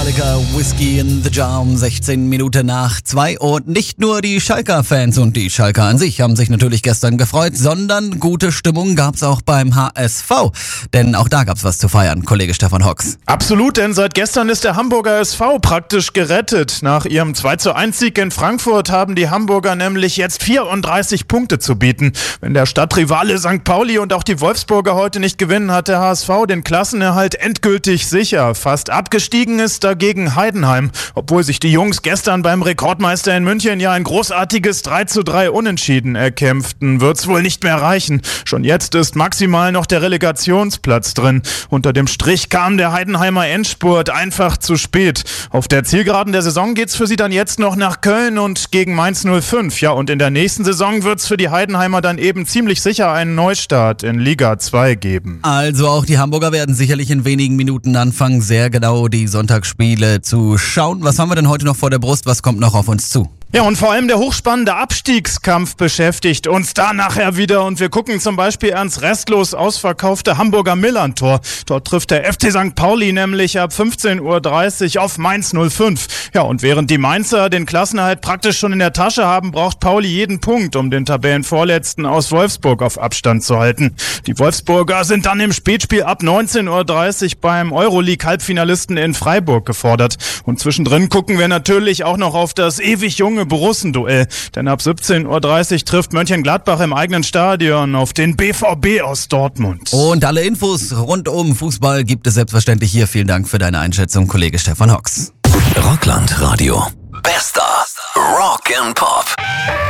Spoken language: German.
Metallica, Whiskey in the Jar, 16 Minuten nach 2. Und nicht nur die Schalker-Fans und die Schalker an sich haben sich natürlich gestern gefreut, sondern gute Stimmung gab's auch beim HSV. Denn auch da gab's was zu feiern, Kollege Stefan Hocks. Absolut, denn seit gestern ist der Hamburger SV praktisch gerettet. Nach ihrem 2:1-Sieg in Frankfurt haben die Hamburger nämlich jetzt 34 Punkte zu bieten. Wenn der Stadtrivale St. Pauli und auch die Wolfsburger heute nicht gewinnen, hat der HSV den Klassenerhalt endgültig sicher. Fast abgestiegen ist dagegen Heidenheim, obwohl sich die Jungs gestern beim Rekordmeister in München ja ein großartiges 3:3 Unentschieden erkämpften. Wird's wohl nicht mehr reichen. Schon jetzt ist maximal noch der Relegationsplatz drin. Unter dem Strich kam der Heidenheimer Endspurt einfach zu spät. Auf der Zielgeraden der Saison geht's für sie dann jetzt noch nach Köln und gegen Mainz 05. Ja, und in der nächsten Saison wird's für die Heidenheimer dann eben ziemlich sicher einen Neustart in Liga 2 geben. Also auch die Hamburger werden sicherlich in wenigen Minuten anfangen, sehr genau die Sonntagsspiele zu schauen. Was haben wir denn heute noch vor der Brust? Was kommt noch auf uns zu? Ja, und vor allem der hochspannende Abstiegskampf beschäftigt uns da nachher wieder. Und wir gucken zum Beispiel ans restlos ausverkaufte Hamburger Millantor. Dort trifft der FC St. Pauli nämlich ab 15:30 Uhr auf Mainz 05. Ja, und während die Mainzer den Klassenerhalt praktisch schon in der Tasche haben, braucht Pauli jeden Punkt, um den Tabellenvorletzten aus Wolfsburg auf Abstand zu halten. Die Wolfsburger sind dann im Spätspiel ab 19:30 Uhr beim Euroleague-Halbfinalisten in Freiburg gefordert. Und zwischendrin gucken wir natürlich auch noch auf das ewig junge Borussenduell. Denn ab 17:30 Uhr trifft Mönchengladbach im eigenen Stadion auf den BVB aus Dortmund. Und alle Infos rund um Fußball gibt es selbstverständlich hier. Vielen Dank für deine Einschätzung, Kollege Stefan Hocks. Rockland Radio. Bester Rock and Pop.